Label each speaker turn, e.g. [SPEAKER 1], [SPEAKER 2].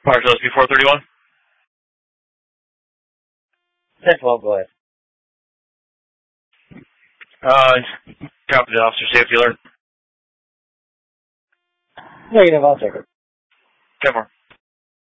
[SPEAKER 1] Marshall SB 431.
[SPEAKER 2] 10-12, go ahead.
[SPEAKER 1] Copy the officer safety alert.
[SPEAKER 2] Negative, I'll check it.
[SPEAKER 1] 10-4.